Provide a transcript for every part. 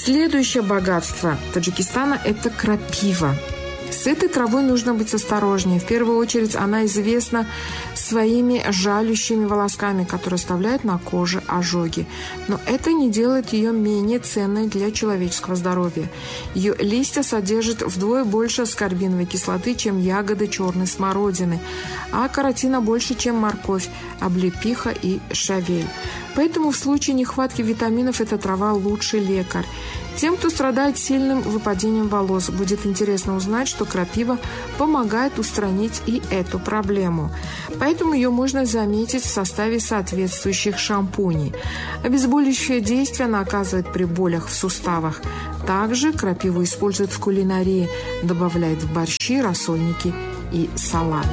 Следующее богатство Таджикистана – это крапива. С этой травой нужно быть осторожнее. В первую очередь она известна своими жалющими волосками, которые оставляют на коже ожоги. Но это не делает ее менее ценной для человеческого здоровья. Ее листья содержат вдвое больше аскорбиновой кислоты, чем ягоды черной смородины, а каротина больше, чем морковь, облепиха и шавель. Поэтому в случае нехватки витаминов эта трава лучший лекарь. Тем, кто страдает сильным выпадением волос, будет интересно узнать, что крапива помогает устранить и эту проблему. Поэтому ее можно заметить в составе соответствующих шампуней. Обезболивающее действие она оказывает при болях в суставах. Также крапиву используют в кулинарии, добавляют в борщи, рассольники и салаты.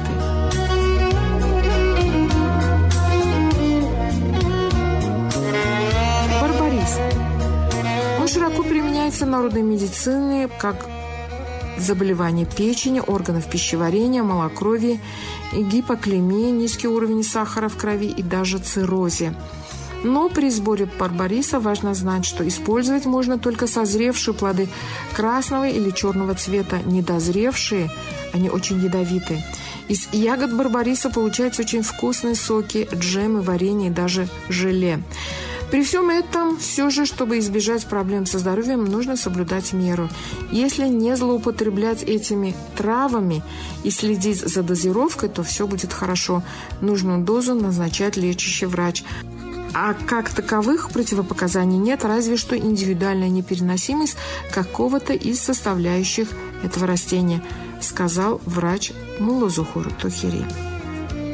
Широко применяется в народной медицине как заболевание печени, органов пищеварения, малокровия, гипоклемия, низкий уровень сахара в крови и даже циррозе. Но при сборе барбариса важно знать, что использовать можно только созревшие плоды красного или черного цвета. Недозревшие, они очень ядовиты. Из ягод барбариса получаются очень вкусные соки, джемы, варенье и даже желе. При всем этом, все же, чтобы избежать проблем со здоровьем, нужно соблюдать меру. Если не злоупотреблять этими травами и следить за дозировкой, то все будет хорошо. Нужную дозу назначает лечащий врач. А как таковых противопоказаний нет, разве что индивидуальная непереносимость какого-то из составляющих этого растения, сказал врач Муллазухур Тухири.